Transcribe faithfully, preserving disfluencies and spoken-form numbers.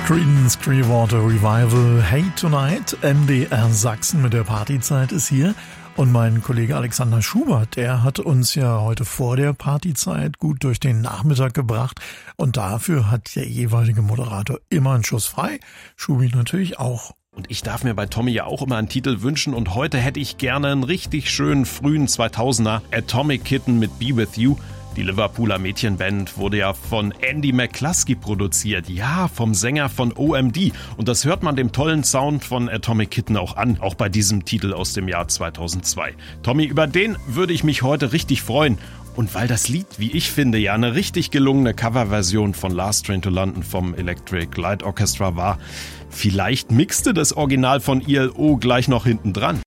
Creedence Clearwater Revival, Hey Tonight, M D R Sachsen mit der Partyzeit ist hier. Und mein Kollege Alexander Schubert, der hat uns ja heute vor der Partyzeit gut durch den Nachmittag gebracht. Und dafür hat der jeweilige Moderator immer einen Schuss frei. Schubi natürlich auch. Und ich darf mir bei Tommy ja auch immer einen Titel wünschen. Und heute hätte ich gerne einen richtig schönen frühen zweitausender Atomic Kitten mit Be With You. Die Liverpooler Mädchenband wurde ja von Andy McCluskey produziert, ja, vom Sänger von O M D. Und das hört man dem tollen Sound von Atomic Kitten auch an, auch bei diesem Titel aus dem Jahr zweitausendzwei. Tommy, über den würde ich mich heute richtig freuen. Und weil das Lied, wie ich finde, ja eine richtig gelungene Coverversion von Last Train to London vom Electric Light Orchestra war, vielleicht mixte das Original von I L O gleich noch hinten dran.